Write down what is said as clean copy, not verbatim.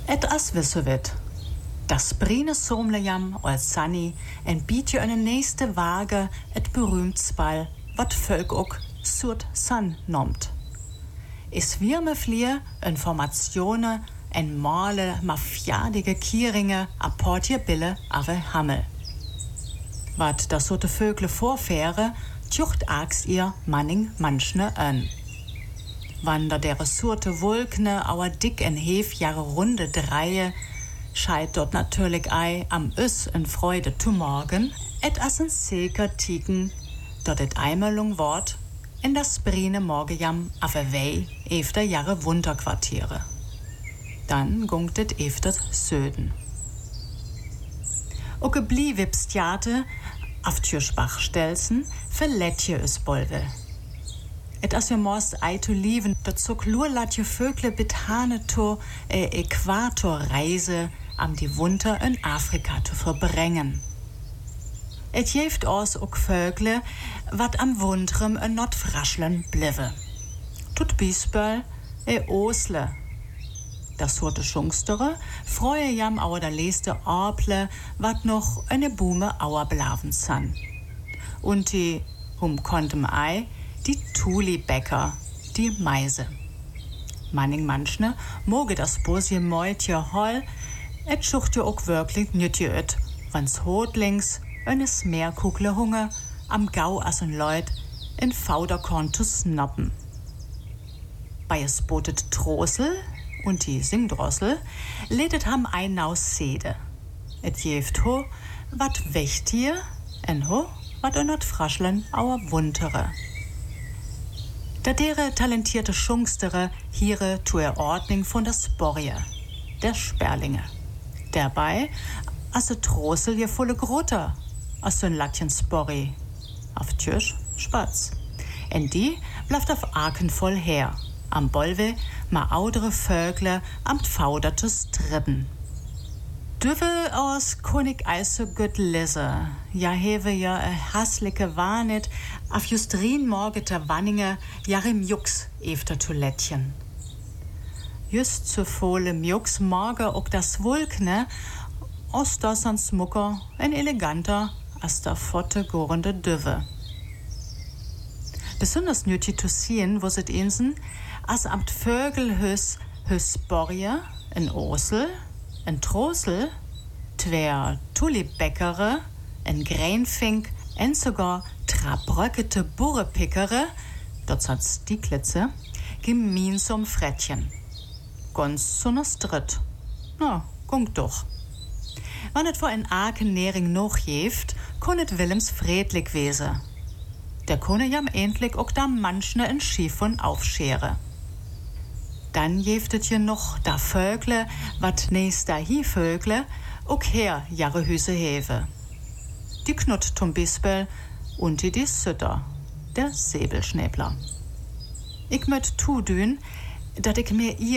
Et as wisse wit. Das brine somlejam als Sunny en bietje een nächste Waage et berühmtspal, wat Völk ook Surt Sun nomt. Is wir me flier Informationen en male mafiadige Kieringe apportje bille ave Hammel. Wat das sote Vögle vorfähre, tjucht agst ihr manning manchne an. Wander dere surte Wulkne auer dick en hef jahre runde dreie, scheit dort natürlich ei am Üss en Freude zu morgen, et assen seker tiken, dort et Eimerlung Wort, in das brine Morgejam ave wei efter jahre Wunderquartiere. Dann gungt et efter Söden. Oke bliewipstjate, auf Türschbach stelzen, verletje es bolwe. Et as je most ei to lieven, dat so klur lat je Vögle betane to Äquatorreise am die Wunder in Afrika zu verbrengen. Et jeft os ook Vögle, wat am Wundrem en not fraschlen bliwe. Tut bispel Osle. Das horte Schungstere, freue jam auer der leste Orple, wat noch eine Bume auer blaven san. Und die kontem Ei, die Tulibäcker, die Meise. Manning manchne moge das Bosje Meutje holl, et schucht jo ook wirklich nütje et, wann's hotlings, eines Meerkugle Hunger, am Gau assen Leut, in Fauderkorn zu snappen. Bei es botet Trosel, und die Singdrossel, ledet ham ein naus Sede. Et jeft ho, wat wächt hier, en ho, wat önert fraschlen auer Wuntere. Da dere talentierte Schungstere hiere tu Ordning von der Sporje, der Sperlinge. Dabei asse Trosel je volle Grotter, as so'n Latjen Sporri, auf Tschüsch Spatz. En die blaft auf Aken voll her, am Bolwe ma audere Vögle am Faudertes Tribben. Düwe aus König Eise gut lisse, ja hewe ja hassliche Warnet, auf justrin morgete Wanninge jarim Jux efter Toilettchen. Just zu volle Jux morge ook das Wulkne, aus das an Smucker en eleganter as da fotte gorende Düwe. Besonders nötig zu sehen, wo sit insen, as amt Vögel hüs Borje, en Osel, en Trosel, twer Tulibäckere, en Gränfink, en sogar trabröckete Burrepickere, dort sat's die Klitze, gemeinsam Frettchen. Ganz so nas dritt. Na, gungt doch. Wann et vor en Aken Nähring noch jeft, konnet Willems friedlich wese. Der konne jam endlich ook da manchne en Schiefon aufschere. Dann jeftet je noch da Vögle, wat nächst da hi Vögle, ook her jahre Hüse hewe. Die Knut zum Bispel und die Sütter, der Säbelschnäbler. Ich möt tudün, dat ich mir